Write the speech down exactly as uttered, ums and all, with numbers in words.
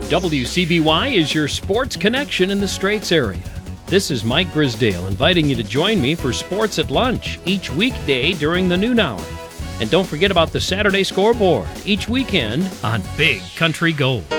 W C B Y is your sports connection in the Straits area. This is Mike Grisdale inviting you to join me for Sports at Lunch each weekday during the noon hour. And don't forget about the Saturday scoreboard each weekend on Big Country Gold.